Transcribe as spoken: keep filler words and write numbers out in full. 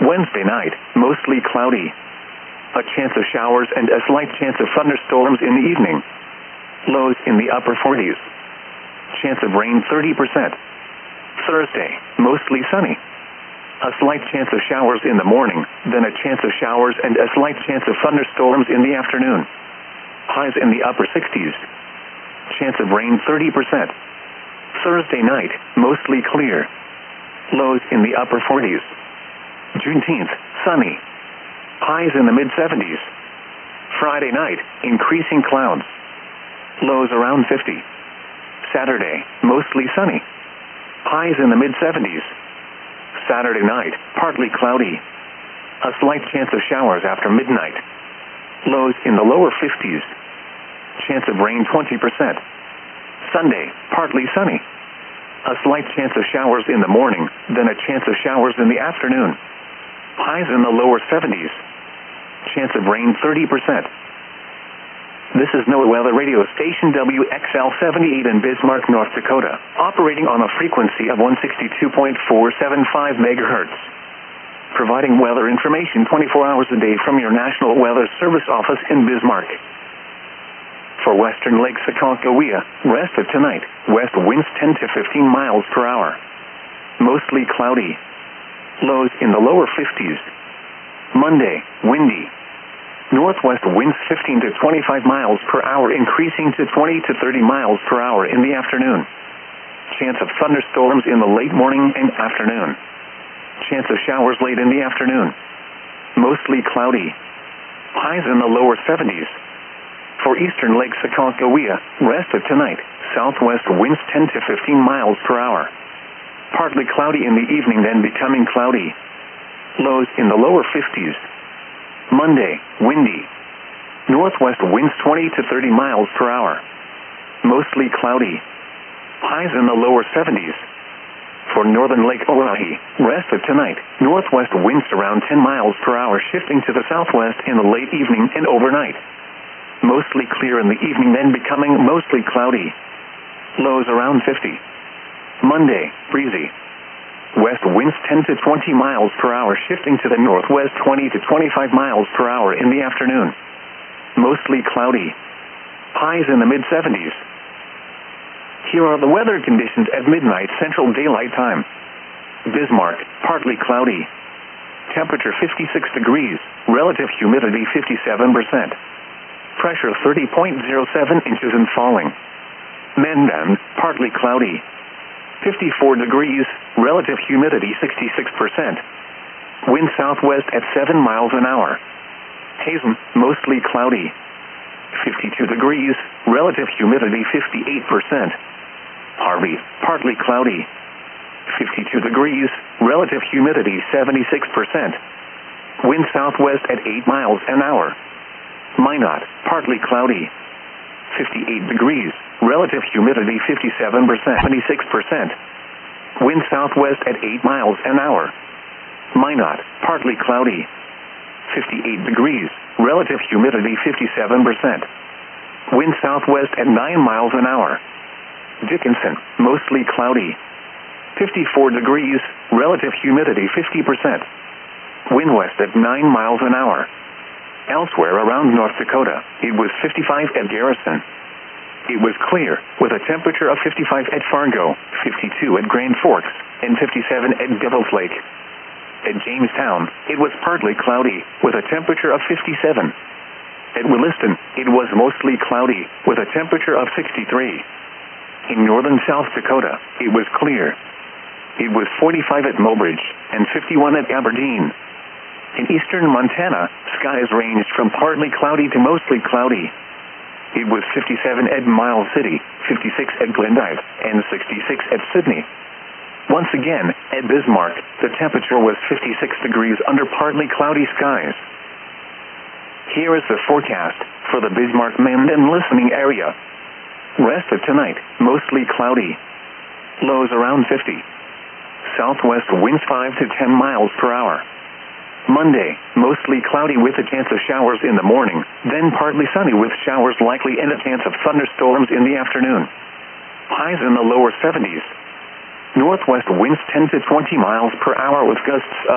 Wednesday night, mostly cloudy. A chance of showers and a slight chance of thunderstorms in the evening. Lows in the upper forties. Chance of rain thirty percent. Thursday, mostly sunny. A slight chance of showers in the morning, then a chance of showers and a slight chance of thunderstorms in the afternoon. Highs in the upper sixties. Chance of rain thirty percent. Thursday night, mostly clear. Lows in the upper forties. Juneteenth, sunny. Highs in the mid-seventies. Friday night, increasing clouds. Lows around fifty. Saturday, mostly sunny. Highs in the mid-seventies. Saturday night, partly cloudy. A slight chance of showers after midnight. Lows in the lower fifties. Chance of rain twenty percent. Sunday, partly sunny. A slight chance of showers in the morning, then a chance of showers in the afternoon. Highs in the lower seventies. Chance of rain thirty percent. This is NOAA Weather Radio Station W X L seventy-eight in Bismarck, North Dakota, operating on a frequency of one sixty-two point four seven five megahertz. Providing weather information twenty-four hours a day from your National Weather Service office in Bismarck. For western Lake Sakoncohea, rest of tonight, west winds ten to fifteen miles per hour. Mostly cloudy. Lows in the lower fifties. Monday, windy. Northwest winds fifteen to twenty-five miles per hour, increasing to twenty to thirty miles per hour in the afternoon. Chance of thunderstorms in the late morning and afternoon. Chance of showers late in the afternoon. Mostly cloudy. Highs in the lower seventies. For eastern Lake Sakoncohea, rest of tonight, southwest winds ten to fifteen miles per hour. Partly cloudy in the evening, then becoming cloudy. Lows in the lower fifties. Monday, windy. Northwest winds twenty to thirty miles per hour. Mostly cloudy. Highs in the lower seventies. For northern Lake Oahe, rest of tonight, northwest winds around ten miles per hour, shifting to the southwest in the late evening and overnight. Mostly clear in the evening, then becoming mostly cloudy. Lows around fifty. Monday, breezy. West winds ten to twenty miles per hour, shifting to the northwest twenty to twenty-five miles per hour in the afternoon. Mostly cloudy. Highs in the mid-seventies. Here are the weather conditions at midnight Central Daylight Time. Bismarck, partly cloudy. Temperature fifty-six degrees, relative humidity fifty-seven percent. Pressure thirty point zero seven inches and falling. Mandan, partly cloudy. fifty-four degrees, relative humidity sixty-six percent. Wind southwest at seven miles an hour. Hazen, mostly cloudy. fifty-two degrees, relative humidity fifty-eight percent. Harvey, partly cloudy. fifty-two degrees, relative humidity seventy-six percent. Wind southwest at eight miles an hour. Minot, partly cloudy. fifty-eight degrees, relative humidity fifty-seven percent, seventy-six percent. Wind southwest at eight miles an hour. Minot, partly cloudy. fifty-eight degrees, relative humidity fifty-seven percent. Wind southwest at nine miles an hour. Dickinson, mostly cloudy. fifty-four degrees, relative humidity fifty percent. Wind west at nine miles an hour. Elsewhere around North Dakota, it was fifty-five at Garrison. It was clear, with a temperature of fifty-five at Fargo, fifty-two at Grand Forks, and fifty-seven at Devil's Lake. At Jamestown, it was partly cloudy, with a temperature of fifty-seven. At Williston, it was mostly cloudy, with a temperature of sixty-three. In northern South Dakota, it was clear. It was forty-five at Mobridge, and fifty-one at Aberdeen. In eastern Montana, skies ranged from partly cloudy to mostly cloudy. It was fifty-seven at Miles City, fifty-six at Glendive, and sixty-six at Sydney. Once again, at Bismarck, the temperature was fifty-six degrees under partly cloudy skies. Here is the forecast for the Bismarck-Mandan listening area. Rest of tonight, mostly cloudy. Lows around fifty. Southwest winds five to ten miles per hour. Monday, mostly cloudy with a chance of showers in the morning, then partly sunny with showers likely and a chance of thunderstorms in the afternoon. Highs in the lower seventies. Northwest winds ten to twenty miles per hour with gusts of